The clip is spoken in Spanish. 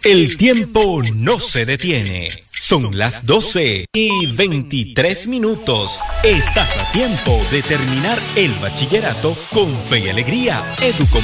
El tiempo no se detiene. Son las 12:23. Estás a tiempo de terminar el bachillerato con fe y alegría.